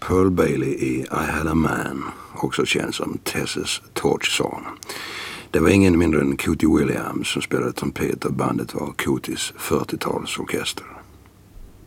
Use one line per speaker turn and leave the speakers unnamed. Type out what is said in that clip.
Pearl Bailey i I Had a Man, också känd som Tess's Torch Song. Det var ingen mindre än Cootie Williams som spelade trumpet och bandet var Cooties 40-talsorkester.